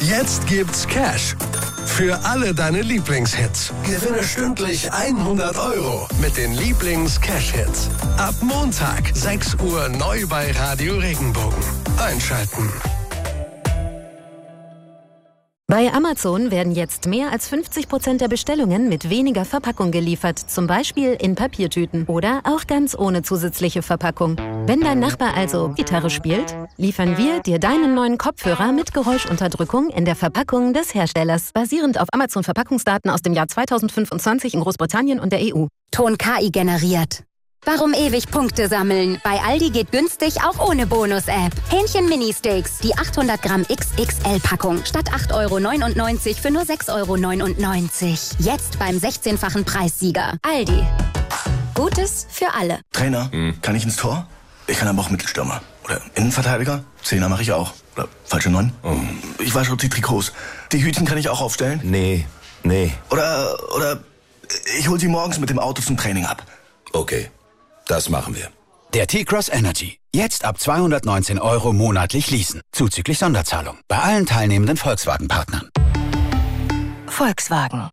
Jetzt gibt's Cash für alle deine Lieblingshits. Gewinne stündlich 100 € mit den Lieblings-Cash-Hits. Ab Montag, 6 Uhr neu bei Radio Regenbogen. Einschalten. Bei Amazon werden jetzt mehr als 50% der Bestellungen mit weniger Verpackung geliefert. Zum Beispiel in Papiertüten oder auch ganz ohne zusätzliche Verpackung. Wenn dein Nachbar also Gitarre spielt, liefern wir dir deinen neuen Kopfhörer mit Geräuschunterdrückung in der Verpackung des Herstellers. Basierend auf Amazon-Verpackungsdaten aus dem Jahr 2025 in Großbritannien und der EU. Ton KI generiert. Warum ewig Punkte sammeln? Bei Aldi geht günstig auch ohne Bonus-App. Hähnchen-Mini-Steaks, die 800 Gramm XXL-Packung. Statt 8,99 € für nur 6,99 €. Jetzt beim 16-fachen Preissieger. Aldi. Gutes für alle. Trainer, kann ich ins Tor? Ich kann aber auch Mittelstürmer. Oder Innenverteidiger? Zehner mache ich auch. Oder falsche 9? Ich wasche die Trikots. Die Hütchen kann ich auch aufstellen? Nee. Oder ich hol sie morgens mit dem Auto zum Training ab. Okay, das machen wir. Der T-Cross Energy. Jetzt ab 219 € monatlich leasen. Zuzüglich Sonderzahlung. Bei allen teilnehmenden Volkswagen-Partnern. Volkswagen.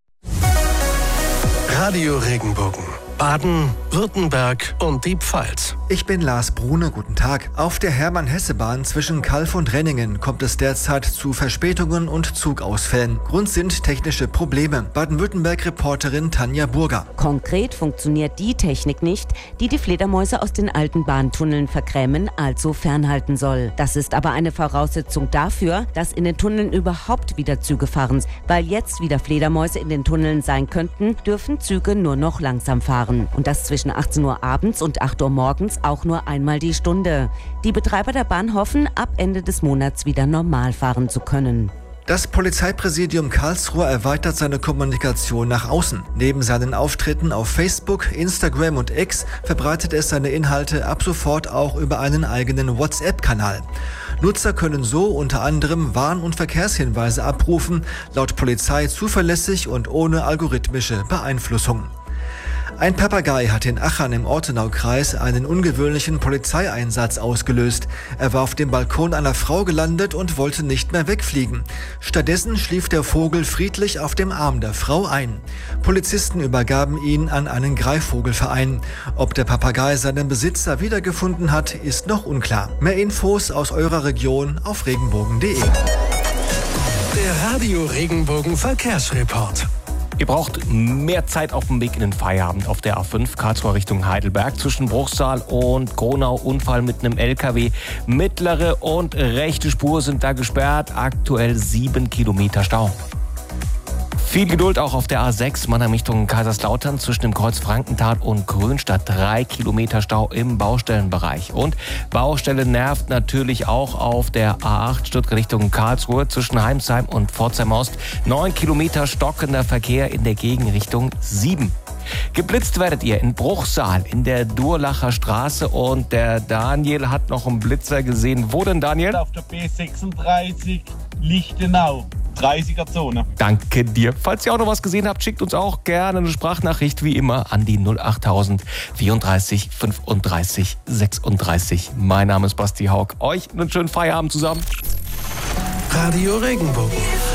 Radio Regenbogen. Baden, Württemberg und die Pfalz. Ich bin Lars Brune, guten Tag. Auf der Hermann-Hesse-Bahn zwischen Calw und Renningen kommt es derzeit zu Verspätungen und Zugausfällen. Grund sind technische Probleme. Baden-Württemberg-Reporterin Tanja Burger. Konkret funktioniert die Technik nicht, die die Fledermäuse aus den alten Bahntunneln vergrämen, also fernhalten soll. Das ist aber eine Voraussetzung dafür, dass in den Tunneln überhaupt wieder Züge fahren. Weil jetzt wieder Fledermäuse in den Tunneln sein könnten, dürfen Züge nur noch langsam fahren. Und das zwischen 18 Uhr abends und 8 Uhr morgens auch nur einmal die Stunde. Die Betreiber der Bahn hoffen, ab Ende des Monats wieder normal fahren zu können. Das Polizeipräsidium Karlsruhe erweitert seine Kommunikation nach außen. Neben seinen Auftritten auf Facebook, Instagram und X verbreitet es seine Inhalte ab sofort auch über einen eigenen WhatsApp-Kanal. Nutzer können so unter anderem Warn- und Verkehrshinweise abrufen, laut Polizei zuverlässig und ohne algorithmische Beeinflussung. Ein Papagei hat in Achern im Ortenaukreis einen ungewöhnlichen Polizeieinsatz ausgelöst. Er war auf dem Balkon einer Frau gelandet und wollte nicht mehr wegfliegen. Stattdessen schlief der Vogel friedlich auf dem Arm der Frau ein. Polizisten übergaben ihn an einen Greifvogelverein. Ob der Papagei seinen Besitzer wiedergefunden hat, ist noch unklar. Mehr Infos aus eurer Region auf regenbogen.de. Der Radio Regenbogen Verkehrsreport. Ihr braucht mehr Zeit auf dem Weg in den Feierabend auf der A5 Karlsruhe Richtung Heidelberg. Zwischen Bruchsal und Gronau Unfall mit einem LKW. Mittlere und rechte Spur sind da gesperrt. Aktuell 7 Kilometer Stau. Viel Geduld auch auf der A6 Mannheim Richtung Kaiserslautern zwischen dem Kreuz Frankenthal und Grünstadt. 3 Kilometer Stau im Baustellenbereich. Und Baustelle nervt natürlich auch auf der A8 Stuttgart Richtung Karlsruhe zwischen Heimsheim und Pforzheim Ost. 9 Kilometer stockender Verkehr in der Gegenrichtung 7. Geblitzt werdet ihr in Bruchsal in der Durlacher Straße und der Daniel hat noch einen Blitzer gesehen. Wo denn, Daniel? Auf der B36 Lichtenau. 30er-Zone. Danke dir. Falls ihr auch noch was gesehen habt, schickt uns auch gerne eine Sprachnachricht, wie immer, an die 08000 34 35 36. Mein Name ist Basti Haug. Euch einen schönen Feierabend zusammen. Radio Regenbogen.